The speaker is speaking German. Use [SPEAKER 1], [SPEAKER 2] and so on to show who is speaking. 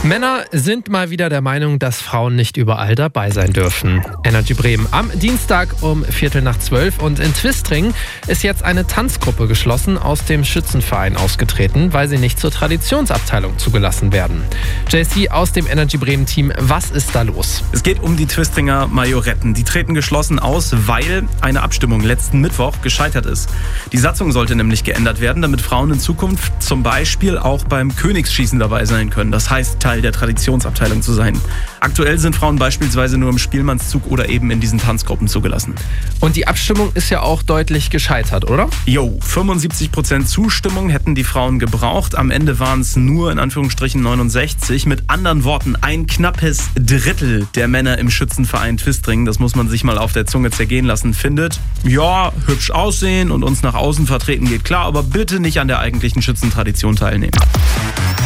[SPEAKER 1] Männer sind mal wieder der Meinung, dass Frauen nicht überall dabei sein dürfen. Energy Bremen am Dienstag um 11:45 und in Twistring ist jetzt eine Tanzgruppe geschlossen aus dem Schützenverein ausgetreten, weil sie nicht zur Traditionsabteilung zugelassen werden. JC aus dem Energy Bremen Team, was ist da los?
[SPEAKER 2] Es geht um die Twistringer Majoretten. Die treten geschlossen aus, weil eine Abstimmung letzten Mittwoch gescheitert ist. Die Satzung sollte nämlich geändert werden, damit Frauen in Zukunft zum Beispiel auch beim Königsschießen dabei sein können. Das heißt, Teil der Traditionsabteilung zu sein. Aktuell sind Frauen beispielsweise nur im Spielmannszug oder eben in diesen Tanzgruppen zugelassen.
[SPEAKER 1] Und die Abstimmung ist ja auch deutlich gescheitert, oder?
[SPEAKER 2] 75% Zustimmung hätten die Frauen gebraucht. Am Ende waren es nur in Anführungsstrichen 69. Mit anderen Worten, ein knappes Drittel der Männer im Schützenverein Twistring, das muss man sich mal auf der Zunge zergehen lassen, findet, ja, hübsch aussehen und uns nach außen vertreten geht klar, aber bitte nicht an der eigentlichen Schützentradition teilnehmen.